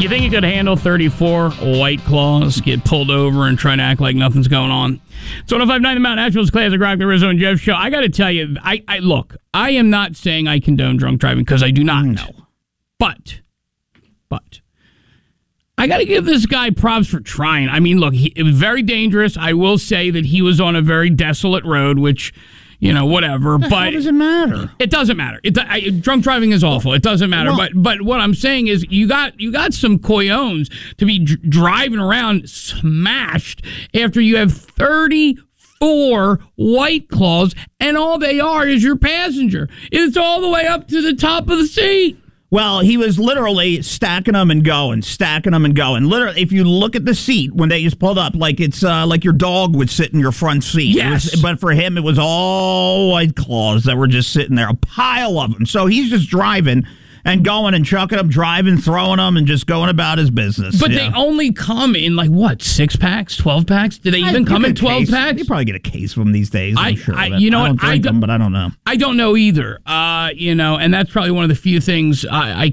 You think you could handle 34 White Claws, get pulled over, and try to act like nothing's going on? It's 105.9 The Mountain Asheville's Classic Rock, the Rizzo and Jeff Show. I got to tell you, look, I am not saying I condone drunk driving because I do not know. But, I got to give this guy props for trying. I mean, look, it was very dangerous. I will say that he was on a very desolate road, which, whatever. But how does it matter? It doesn't matter. Drunk driving is awful. It doesn't matter. Well, but what I'm saying is you got some coyones to be driving around smashed after you have 34 White Claws, and all they are is your passenger. It's all the way up to the top of the seat. Well, he was literally stacking them and going. Literally, if you look at the seat when they just pulled up, like it's like your dog would sit in your front seat. Yes. But for him, it was all White Claws that were just sitting there, a pile of them. So he's just driving and going and chucking them, driving, throwing them, and just going about his business. But they only come in 6 packs, 12 packs? Do they even come in 12 packs? You probably get a case of them these days. I'm sure. I don't drink them, but I don't know. I don't know either. And that's probably one of the few things I